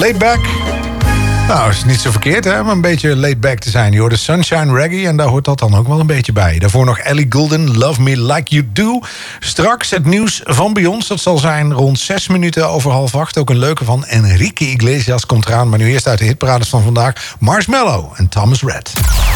Laid back. Nou, is niet zo verkeerd, hè? Maar een beetje laid back te zijn. Je hoort de Sunshine Reggae en daar hoort dat dan ook wel een beetje bij. Daarvoor nog Ellie Goulding, Love Me Like You Do. Straks het nieuws van bij ons. Dat zal zijn rond 6 minuten over 7:30. Ook een leuke van Enrique Iglesias komt eraan. Maar nu eerst uit de hitparades van vandaag. Marshmello en Thomas Rhett.